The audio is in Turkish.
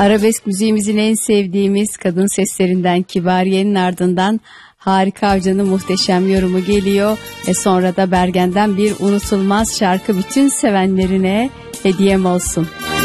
Arabesk müziğimizin en sevdiğimiz kadın seslerinden Kibariye'nin ardından Harika Avcı'nın muhteşem yorumu geliyor. Ve sonra da Bergen'den bir unutulmaz şarkı bütün sevenlerine hediyem olsun.